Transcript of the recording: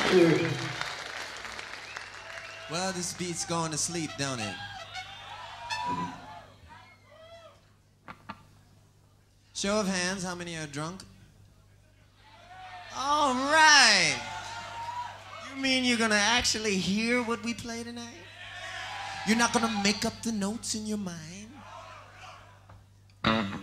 Cheers. Well, this beat's going to sleep, don't it? Show of hands, how many are drunk? All right. You mean you're gonna actually hear what we play tonight? You're not gonna make up the notes in your mind?